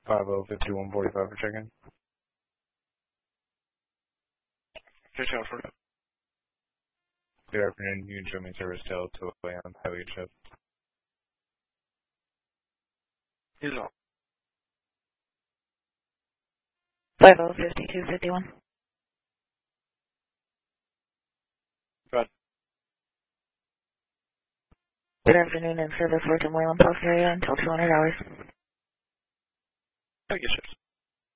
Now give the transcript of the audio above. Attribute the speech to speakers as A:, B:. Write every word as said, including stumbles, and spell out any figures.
A: five oh fifty-one forty-five for check-in.
B: Just out for
A: Good afternoon. You can show me service till two a.m. Have a good shift.
B: He's on.
C: five oh fifty-two fifty-one.
B: Go ahead.
C: Good afternoon, in service work in Wayland Post area until two hundred hours.
B: Have a good shift.